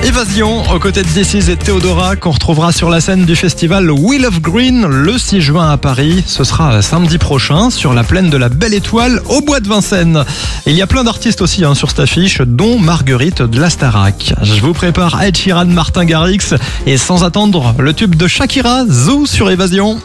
Évasion aux côtés de This et Théodora qu'on retrouvera sur la scène du festival Wheel of Green le 6 juin à Paris. Ce sera samedi prochain sur la plaine de la Belle Étoile au bois de Vincennes. Et il y a plein d'artistes aussi sur cette affiche, dont Marguerite de la Starac. Je vous prépare Ed Sheeran, Martin Garrix et sans attendre le tube de Shakira, Zoo sur Évasion.